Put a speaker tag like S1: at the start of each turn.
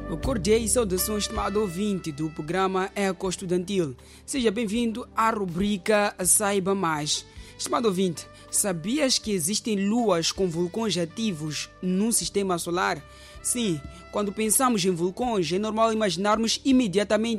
S1: Cordiais e saudações, estimado ouvinte do programa Eco Estudantil. Seja bem-vindo à rubrica Saiba Mais. Estimado ouvinte, sabias que existem luas com vulcões ativos no sistema solar? Sim, quando pensamos em vulcões, é normal imaginarmos imediatamente